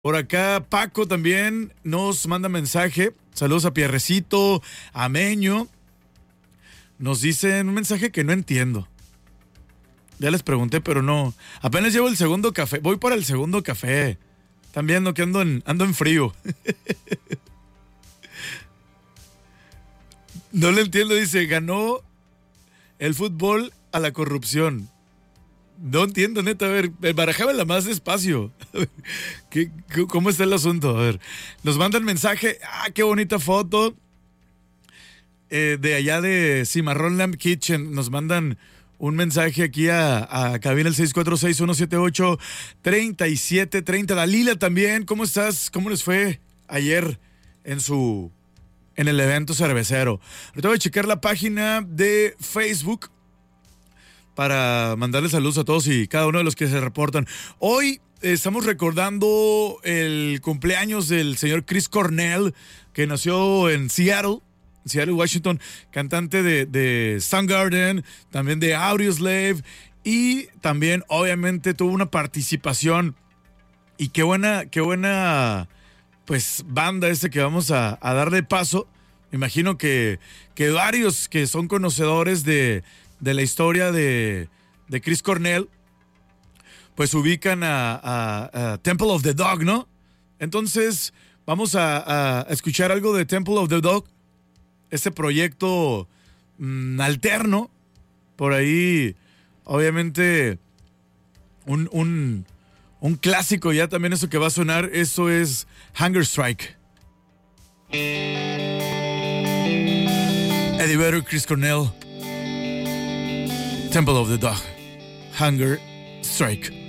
Por acá Paco también nos manda mensaje. Saludos a Pierrecito, a Meño. Nos dicen un mensaje que no entiendo. Ya les pregunté, pero no. Apenas llevo el segundo café. Voy para el segundo café. Están viendo que ando en frío. No le entiendo, dice, ganó el fútbol a la corrupción. No entiendo, neta, a ver, barajámela más despacio. A ver, ¿cómo está el asunto? A ver, nos mandan mensaje, qué bonita foto. De allá de Cimarrón Lamb Kitchen, nos mandan un mensaje aquí a cabina el 646-178-3730. Dalila también, ¿cómo estás? ¿Cómo les fue ayer en el evento cervecero? Ahorita voy a checar la página de Facebook para mandarles saludos a todos y cada uno de los que se reportan. Hoy estamos recordando el cumpleaños del señor Chris Cornell, que nació en Seattle, Washington, cantante de Soundgarden, también de Audioslave, y también obviamente tuvo una participación, y qué buena pues banda que vamos a darle paso. Me imagino que varios que son conocedores de la historia de Chris Cornell, pues ubican a Temple of the Dog, ¿no? Entonces vamos a escuchar algo de Temple of the Dog, este proyecto alterno, por ahí, obviamente, un clásico ya también. Eso que va a sonar, eso es Hunger Strike. Eddie Vedder, Chris Cornell, Temple of the Dog, Hunger Strike.